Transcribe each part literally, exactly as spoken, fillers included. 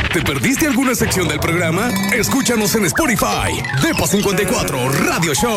¿Te perdiste alguna sección del programa? Escúchanos en Spotify. Depa cincuenta y cuatro Radio Show.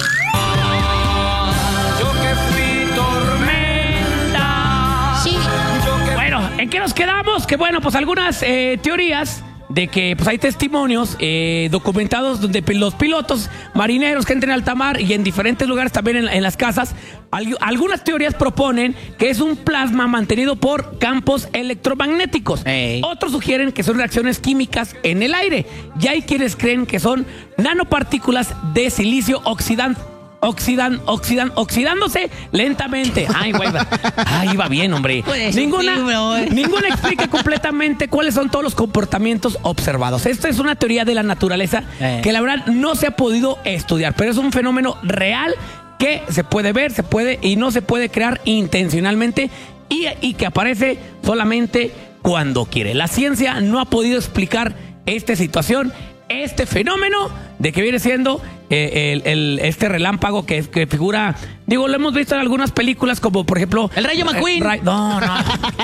Yo que fui tormenta. Sí. Bueno, ¿en qué nos quedamos? Que bueno, pues algunas eh, teorías de que pues hay testimonios eh, documentados donde los pilotos marineros que entran en alta mar y en diferentes lugares también en, en las casas, al, algunas teorías proponen que es un plasma mantenido por campos electromagnéticos. Ey. Otros sugieren que son reacciones químicas en el aire. Y hay quienes creen que son nanopartículas de silicio oxidante. Oxidan, oxidan, oxidándose lentamente. Ay, güey. Ay, iba bien, hombre. Pues, Ninguna, sí, bro. ninguna explica completamente cuáles son todos los comportamientos observados. Esta es una teoría de la naturaleza Eh. que la verdad no se ha podido estudiar, pero es un fenómeno real que se puede ver, se puede y no se puede crear intencionalmente y, y que aparece solamente cuando quiere. La ciencia no ha podido explicar esta situación, este fenómeno de que viene siendo eh, el, el- este relámpago que, que figura, digo, lo hemos visto en algunas películas como por ejemplo El Rayo McQueen. eh, Ra- no, no.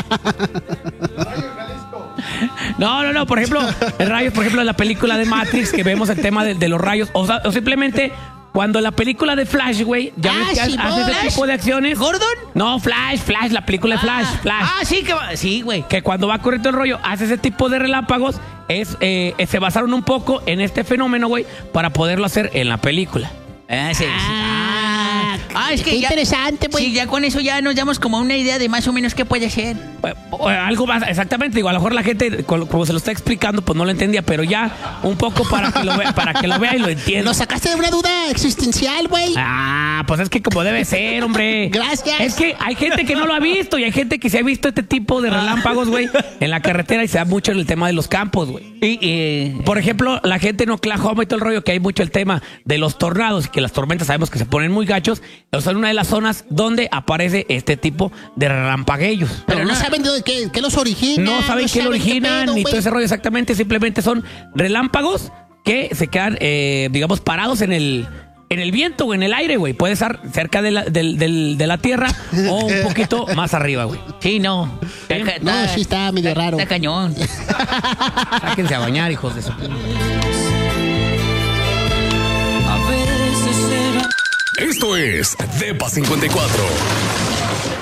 No, no, no, por ejemplo, el rayo, por ejemplo, en la película de Matrix que vemos el tema de, de los rayos, o, sea, o simplemente cuando la película de Flash, güey, ya Ah, ves que hace sí, ese Flash. tipo de acciones. ¿Gordon? No, Flash, Flash, la película de Flash, Ah, Flash. Ah, sí, que va- sí, güey. Que cuando va corriendo el rollo, hace ese tipo de relámpagos, es, eh, eh, se basaron un poco en este fenómeno, güey, para poderlo hacer en la película. Ah, sí, sí. Ah, Ah, es que qué ya- interesante, pues. Sí, ya con eso ya nos damos como una idea de más o menos qué puede ser. Eh, o- Algo más, exactamente, digo, a lo mejor la gente, co- como se lo está explicando, pues no lo entendía, pero ya un poco para que lo vea, para que lo vea y lo entienda. Nos sacaste de una duda existencial, güey. Ah, pues es que como debe ser, hombre. Gracias. Es que hay gente que no lo ha visto y hay gente que se ha visto este tipo de relámpagos, güey, en la carretera y se da mucho en el tema de los campos, güey. Y, eh, Por ejemplo, la gente en Oklahoma y todo el rollo, que hay mucho el tema de los tornados y que las tormentas sabemos que se ponen muy gachos, son una de las zonas donde aparece este tipo de relampagueos. Pero no saben de qué, qué los origina. No saben qué lo originan pedo, ni güey. todo ese rollo exactamente, simplemente son relámpagos que se quedan, eh, digamos, parados en el, en el viento o en el aire, güey. Puede estar cerca de la, del- del- de la tierra o un poquito más arriba, güey. sí, no. ¿Sí? Está- No, sí está medio está- raro. Está cañón. Sáquense a bañar, hijos de su... A veces era Esto es Depa cincuenta y cuatro.